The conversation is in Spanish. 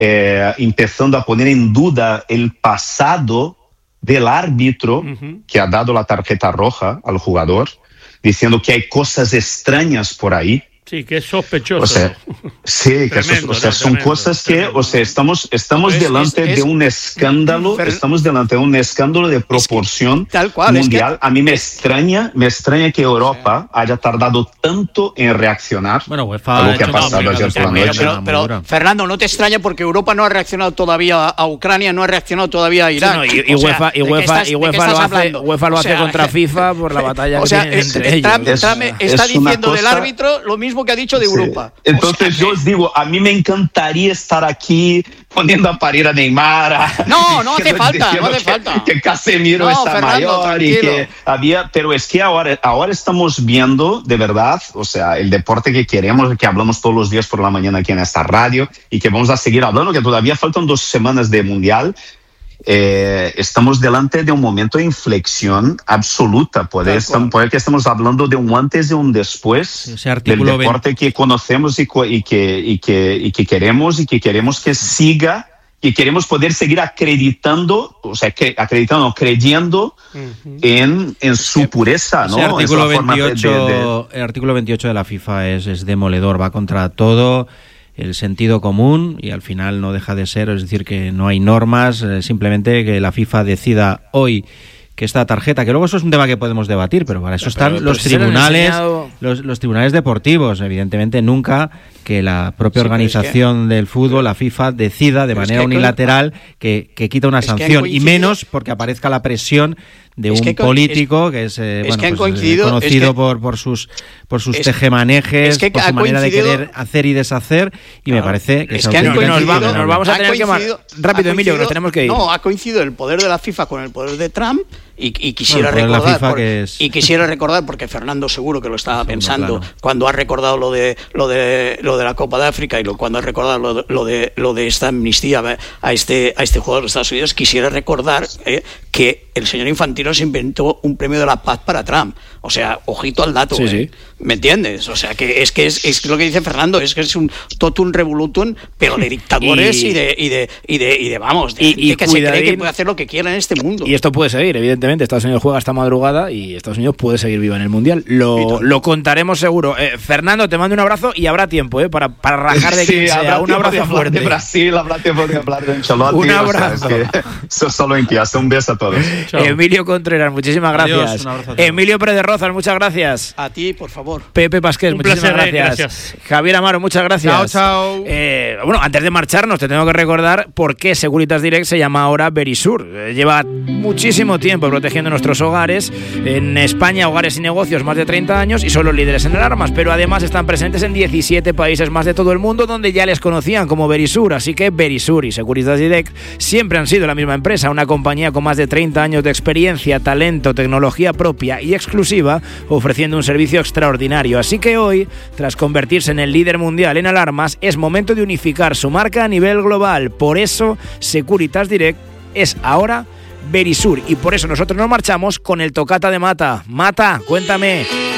empezando a poner en duda el pasado del árbitro que ha dado la tarjeta roja al jugador, diciendo que hay cosas extrañas por ahí. Sí, que es sospechoso. O sea, sí, tremendo, que son cosas que, o sea, estamos delante de un escándalo, estamos delante de un escándalo de proporción tal cual, mundial. A mí me extraña que Europa haya tardado tanto en reaccionar a lo que ha pasado ayer por la noche. Pero Fernando, no te extraña porque Europa no ha reaccionado todavía a Ucrania, no ha reaccionado todavía a Irak. Sí, no, UEFA lo hace contra FIFA por la batalla que tienen entre ellos. Trump está diciendo del árbitro lo mismo que ha dicho de Europa. Entonces yo os digo, a mí me encantaría estar aquí poniendo a parir a Neymar. No hace falta. Que Casemiro está Fernando, mayor tranquilo. Y que había, pero es que ahora estamos viendo de verdad, o sea, el deporte que queremos, que hablamos todos los días por la mañana aquí en esta radio y que vamos a seguir hablando, que todavía faltan 2 semanas de Mundial. Estamos delante de un momento de inflexión absoluta. Puede que estemos hablando de un antes y un después del deporte que conocemos y que queremos que siga, y queremos poder seguir creyendo en su pureza, ¿no? El artículo 28 de la FIFA es demoledor, va contra todo el sentido común y al final no deja de ser, es decir, que no hay normas, simplemente que la FIFA decida hoy que esta tarjeta, que luego eso es un tema que podemos debatir, pero para eso están los tribunales, los tribunales deportivos. Evidentemente nunca que la propia organización del fútbol, la FIFA, decida de manera unilateral que quita una sanción, y menos porque aparezca la presión de un político que es conocido por sus tejemanejes, por su manera de querer hacer y deshacer, y me parece que nos vamos a tener que rápido, Emilio, que nos tenemos que ir. No, ha coincidido el poder de la FIFA con el poder de Trump, y quisiera recordar, porque Fernando seguro que lo estaba pensando cuando ha recordado lo de la Copa de África y cuando ha recordado lo de esta amnistía a este jugador de Estados Unidos, quisiera recordar que el señor Infantino se inventó un premio de la paz para Trump. O sea, ojito al dato, sí. ¿Me entiendes? O sea, que es lo que dice Fernando, es que es un totum revolutum, pero de dictadores y de que se cree que puede hacer lo que quiera en este mundo. Y esto puede seguir, evidentemente. Estados Unidos juega esta madrugada y Estados Unidos puede seguir vivo en el Mundial. Lo contaremos seguro. Fernando, te mando un abrazo y habrá tiempo para rajar de quien sea. Un abrazo fuerte. De Brasil, habrá tiempo de hablar de Ancelotti. Un abrazo. O sea, es que eso solo empieza. Un beso a todos. Chao. Emilio Contreras, muchísimas gracias. Adiós, Emilio Pérez de Rozas, muchas gracias. A ti, por favor. Pepe Pasqués, muchísimas gracias. Javier Amaro, muchas gracias. Chao. Bueno, antes de marcharnos, te tengo que recordar por qué Securitas Direct se llama ahora Verisur. Lleva muchísimo tiempo protegiendo nuestros hogares. En España, hogares y negocios, más de 30 años, y son los líderes en alarmas, pero además están presentes en 17 países más de todo el mundo, donde ya les conocían como Verisur. Así que Verisur y Securitas Direct siempre han sido la misma empresa, una compañía con más de 30 años de experiencia, talento, tecnología propia y exclusiva, ofreciendo un servicio extraordinario. Así que hoy, tras convertirse en el líder mundial en alarmas, es momento de unificar su marca a nivel global. Por eso, Securitas Direct es ahora Verisur, y por eso nosotros nos marchamos con el tocata de Mata. Mata, cuéntame.